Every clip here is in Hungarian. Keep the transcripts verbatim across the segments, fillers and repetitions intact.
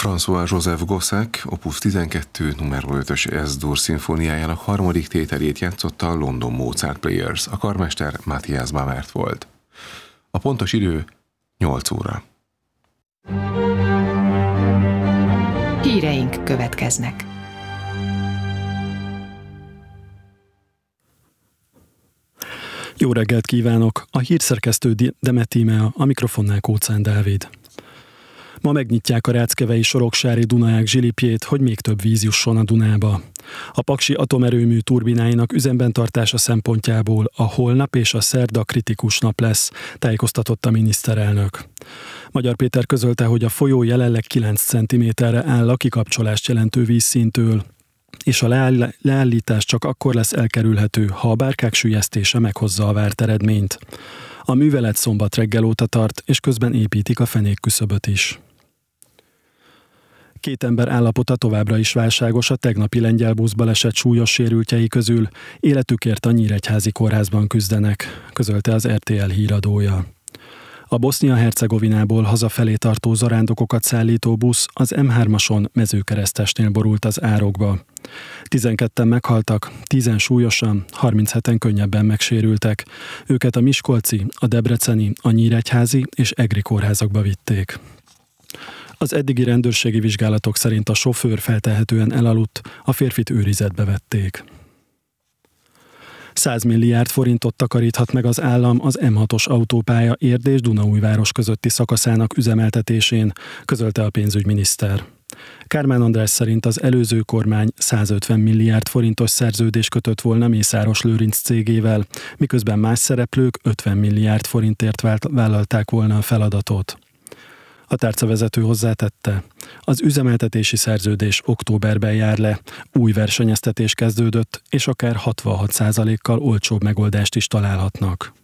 François-Joseph Gossec opus tizenkettő numero ötös Es-dur szimfóniájának harmadik tételét játszotta a London Mozart Players. A karmester Matthias Bamert volt. A pontos idő nyolc óra. Híreink következnek. Jó reggelt kívánok! A hírszerkesztő Demet Tímea, a mikrofonnál Kóczán Dávid. Ma megnyitják a Ráckevei Soroksári Dunaák zsilipjét, hogy még több víz jusson a Dunába. A Paksi atomerőmű turbináinak üzemben tartása szempontjából a holnap és a szerda kritikus nap lesz, tájékoztatott a miniszterelnök. Magyar Péter közölte, hogy a folyó jelenleg kilenc centiméterre áll a kikapcsolást jelentő vízszintől, és a leáll- leállítás csak akkor lesz elkerülhető, ha a bárkák süllyesztése meghozza a várt eredményt. A művelet szombat reggel óta tart, és közben építik a fenékküszöböt is. Két ember állapota továbbra is válságos a tegnapi lengyel buszbaleset súlyos sérültjei közül, életükért a Nyíregyházi kórházban küzdenek, közölte az er té el híradója. A Bosznia-Hercegovinából hazafelé tartó zarándokokat szállító busz az em hármason Mezőkeresztesnél borult az árokba. tizenketten meghaltak, tízen súlyosan, harmincheten könnyebben megsérültek. Őket a miskolci, a debreceni, a nyíregyházi és egri kórházakba vitték. Az eddigi rendőrségi vizsgálatok szerint a sofőr feltehetően elaludt, a férfit őrizetbe vették. száz milliárd forintot takaríthat meg az állam az em hatos autópálya Érd és Dunaújváros közötti szakaszának üzemeltetésén, közölte a pénzügyminiszter. Kármán András szerint az előző kormány százötven milliárd forintos szerződést kötött volna Mészáros Lőrinc cégével, miközben más szereplők ötven milliárd forintért vállalták volna a feladatot. A tárcavezető hozzátette, az üzemeltetési szerződés októberben jár le, új versenyeztetés kezdődött, és akár hatvanhat százalékkal olcsóbb megoldást is találhatnak.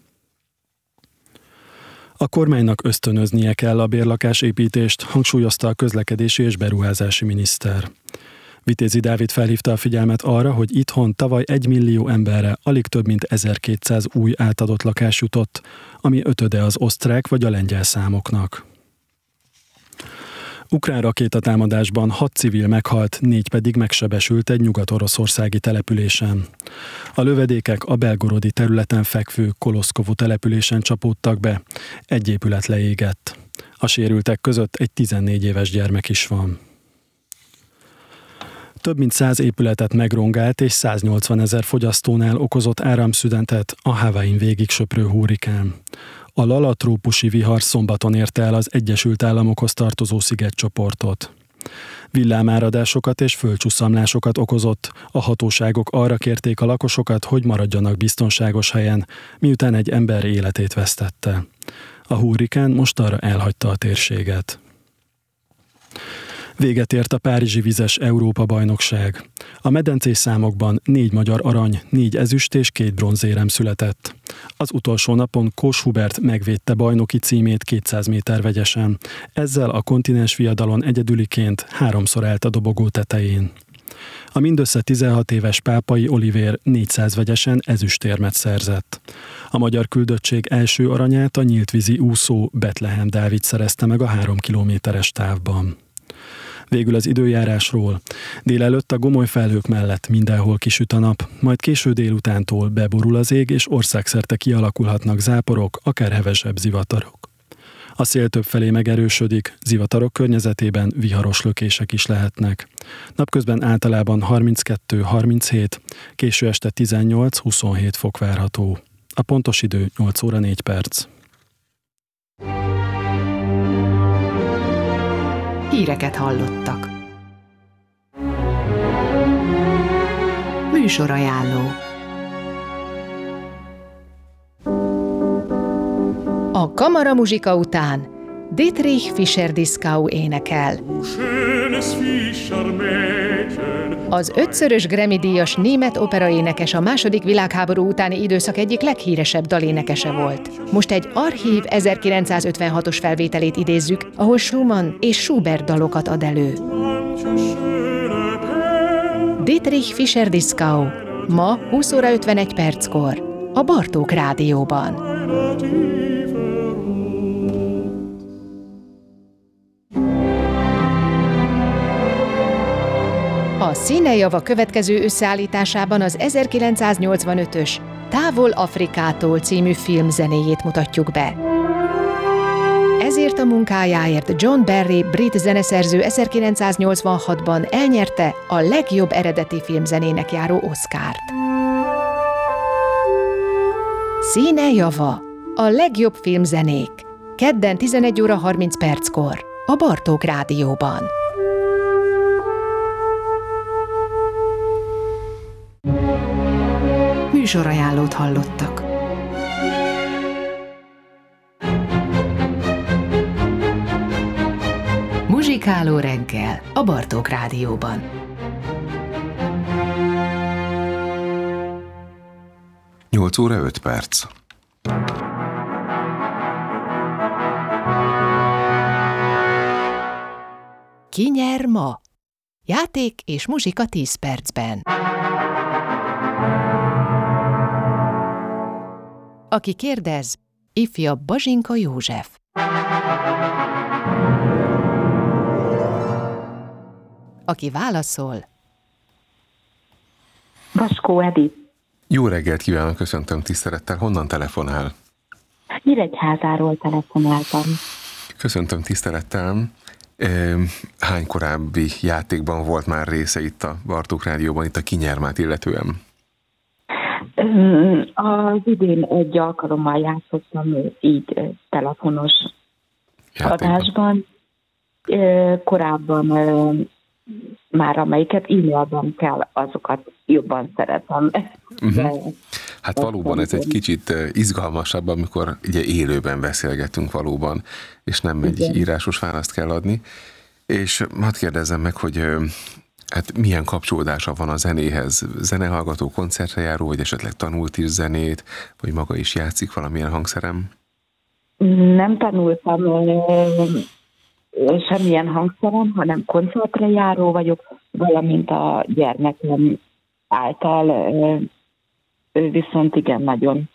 A kormánynak ösztönöznie kell a bérlakásépítést, hangsúlyozta a közlekedési és beruházási miniszter. Vitézi Dávid felhívta a figyelmet arra, hogy itthon tavaly egy millió emberre alig több mint ezerkétszáz új átadott lakás jutott, ami ötöde az osztrák vagy a lengyel számoknak. Ukrán rakétatámadásban hat civil meghalt, négy pedig megsebesült egy nyugat-oroszországi településen. A lövedékek a belgorodi területen fekvő Koloszkovú településen csapódtak be, egy épület leégett. A sérültek között egy tizennégy éves gyermek is van. Több mint száz épületet megrongált és száznyolcvanezer fogyasztónál okozott áramszünetet a Hawaiin végig söprő hurrikán. A Lala trópusi vihar szombaton érte el az Egyesült Államokhoz tartozó szigetcsoportot. Villámáradásokat és földcsúszamlásokat okozott, a hatóságok arra kérték a lakosokat, hogy maradjanak biztonságos helyen, miután egy ember életét vesztette. A hurrikán mostanra elhagyta a térséget. Véget ért a párizsi vizes Európa-bajnokság. A medencés számokban négy magyar arany, négy ezüst és két bronzérem született. Az utolsó napon Kós Hubert megvédte bajnoki címét kétszáz méter vegyesen. Ezzel a kontinens viadalon egyedüliként háromszor állt a dobogó tetején. A mindössze tizenhat éves Pápai Olivér négyszáz vegyesen ezüstérmet szerzett. A magyar küldöttség első aranyát a nyíltvízi úszó Betlehem Dávid szerezte meg a három kilométeres távban. Végül az időjárásról. Délelőtt a gomoly felhők mellett mindenhol kisüt a nap, majd késő délutántól beborul az ég, és országszerte kialakulhatnak záporok, akár hevesebb zivatarok. A szél többfelé megerősödik, zivatarok környezetében viharos lökések is lehetnek. Napközben általában harminckettő harminchét, késő este tizennyolc huszonhét fok várható. A pontos idő nyolc óra négy perc. Híreket hallottak. Műsorajánló. A kamaramuzsika után Dietrich Fischer-Dieskau énekel. Az ötszörös Grammy-díjas német operaénekes a második világháború utáni időszak egyik leghíresebb dalénekese volt. Most egy archív ezerkilencszázötvenhatos felvételét idézzük, ahol Schumann és Schubert dalokat ad elő. Dietrich Fischer-Dieskau, ma húsz óra ötvenegy perckor, a Bartók Rádióban. A Színejava következő összeállításában az ezerkilencszáznyolcvanötös Távol Afrikától című film zenéjét mutatjuk be. Ezért a munkájáért John Barry brit zeneszerző ezerkilencszáznyolcvanhatban elnyerte a legjobb eredeti filmzenének járó Oscart. Színejava, a legjobb filmzenék. Kedden tizenegy óra harminc perckor a Bartók Rádióban. Műsorajánlót hallottak. Muzsikáló reggel a Bartók Rádióban. nyolc óra öt perc. Ki nyer ma? Játék és muzsika tíz percben. Aki kérdez, ifjabb Bazsinka József. Aki válaszol, Vaskó Edith. Jó reggelt kívánok, köszöntöm tisztelettel. Honnan telefonál? Nyíregyházáról telefonáltam. Köszöntöm tisztelettel. Hány korábbi játékban volt már része itt a Bartók Rádióban, itt a kinyermát illetően? Az idén egy alkalommal játszottam így telefonos játékban. Adásban. Korábban már amelyiket e-mailben kell, azokat jobban szeretem. Uh-huh. Hát valóban ez egy kicsit izgalmasabb, amikor ugye élőben beszélgetünk valóban, és nem egy igen. írásos választ kell adni. És hadd kérdezzem meg, hogy hát milyen kapcsolódása van a zenéhez? Zenehallgató, koncertre járó, vagy esetleg tanult is zenét, vagy maga is játszik valamilyen hangszerem? Nem tanultam semmilyen hangszerem, hanem koncertre járó vagyok, valamint a gyermekem által, ő viszont igen, nagyon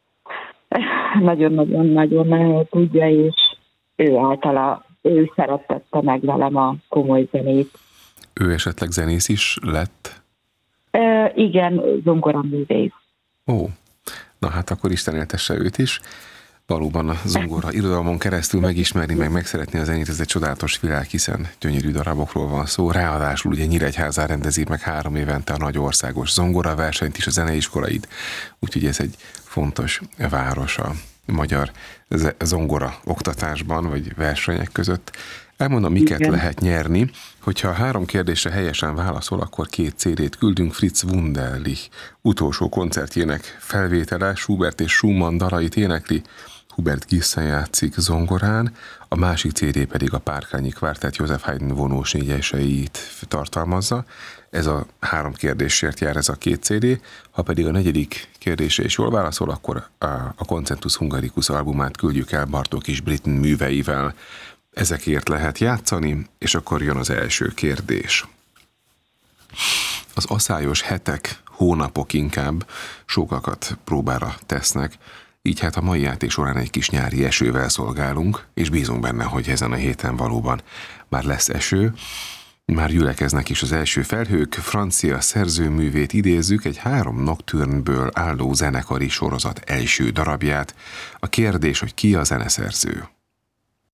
nagyon-nagyon-nagyon tudja, és ő általa, ő szerettette meg velem a komoly zenét. Ő esetleg zenész is lett? E, igen, zongoraművész. Ó, na hát akkor Isten éltesse őt is. Valóban a zongora irodalmon keresztül megismerni, meg megszeretni a zenét, ez egy csodálatos világ, hiszen gyönyörű darabokról van szó. Ráadásul ugye Nyíregyházán rendezik meg három évente a nagy országos zongoraversenyt is, a zeneiskolaid, úgyhogy ez egy fontos város a magyar zongora oktatásban, vagy versenyek között. Elmondom, miket igen. lehet nyerni. Hogyha a három kérdésre helyesen válaszol, akkor két cé dét küldünk. Fritz Wunderlich utolsó koncertjének felvétele, Schubert és Schumann dalait énekli, Hubert Gissen játszik zongorán, a másik cé dé pedig a Párkányi Kvártett József Haydn vonós négyeseit tartalmazza. Ez a három kérdésért jár ez a két cé dé. Ha pedig a negyedik kérdésre is jól válaszol, akkor a Concertus Hungaricus albumát küldjük el Bartók és Britten műveivel. Ezekért lehet játszani, és akkor jön az első kérdés. Az aszályos hetek, hónapok inkább sokakat próbára tesznek, így hát a mai játék során egy kis nyári esővel szolgálunk, és bízunk benne, hogy ezen a héten valóban már lesz eső. Már gyülekeznek is az első felhők, francia szerzőművét idézzük, egy három nocturneből álló zenekari sorozat első darabját. A kérdés, hogy ki a zeneszerző?